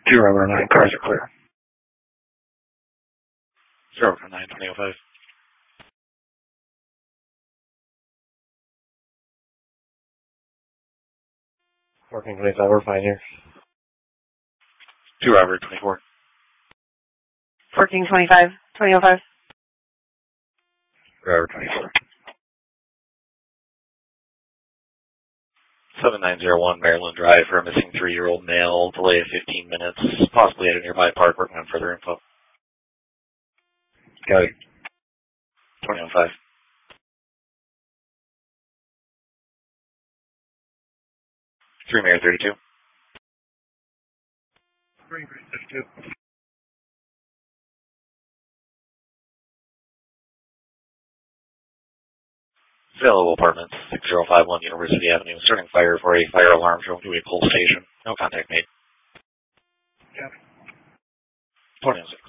2 Rover 9, cars are clear. 0 for 9, 2005. Working 25, we're fine here. 2 Robert 24. Working 25, 2005. Robert 24. 7901 Maryland Drive for a missing 3-year-old male. Delay of 15 minutes, possibly at a nearby park. Working on further info. Got it. 2015. 3 Mary 32. 3 Mary 32. Available apartments, 6051 University Avenue. Starting fire for a fire alarm shown to a pole station. No contact made. Got it. 2006.